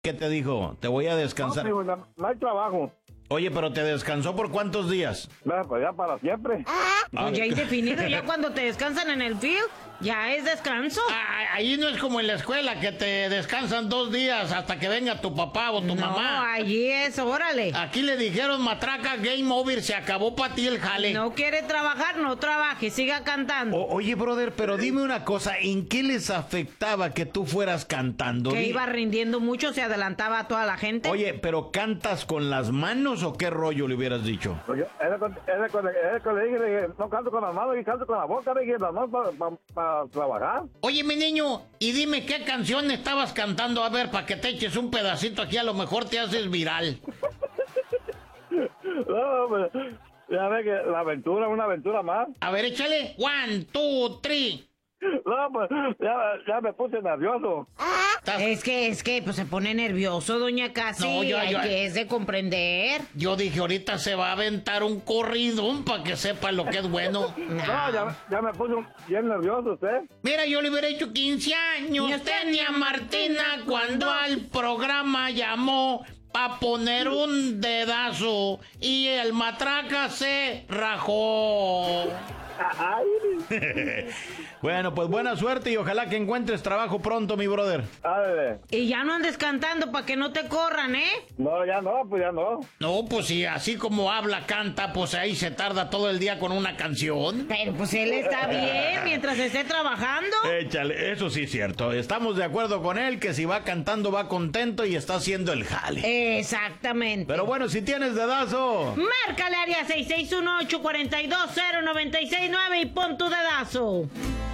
¿Qué te dijo? Te voy a descansar. No, no hay trabajo. Oye, pero ¿te descansó por cuántos días? Bueno, pues ya para siempre. Pues ya indefinido, ya cuando te descansan en el field, ya es descanso. Ahí no es como en la escuela, que te descansan 2 días hasta que venga tu papá o tu mamá. No, allí es, órale. Aquí le dijeron, matraca, game over, se acabó para ti el jale. No quiere trabajar, no trabaje, siga cantando. Oye, brother, pero dime una cosa, ¿en qué les afectaba que tú fueras cantando? Que iba rindiendo mucho, se adelantaba a toda la gente. Oye, ¿pero cantas con las manos o qué rollo le hubieras dicho? Pues le dije, no canto con las manos, y canto con la boca, le dije, las manos para trabajar. Oye, mi niño, y dime qué canción estabas cantando, a ver, para que te eches un pedacito aquí, a lo mejor te haces viral. No, pues, ya ve que la aventura, una aventura más. A ver, échale. 1, 2, 3. No, pues, ya me puse nervioso. Es que, pues se pone nervioso, doña Casi. No, que es de comprender. Yo dije, ahorita se va a aventar un corridón para que sepa lo que es bueno. No, ya me puse bien nervioso usted. Mira, yo le hubiera hecho 15 años. Tenía Martina cuando al programa llamó pa' poner un dedazo y el matraca se rajó. Bueno, pues buena suerte y ojalá que encuentres trabajo pronto, mi brother. Dale. Y ya no andes cantando para que no te corran, ¿eh? No, ya no, pues ya no. No, pues si así como habla, canta, pues ahí se tarda todo el día con una canción. Pero pues él está bien mientras esté trabajando. Échale, eso sí es cierto. Estamos de acuerdo con él que si va cantando va contento y está haciendo el jale. Exactamente. Pero bueno, si tienes dedazo, márcale área 661-842-0969 y pon tu dedazo.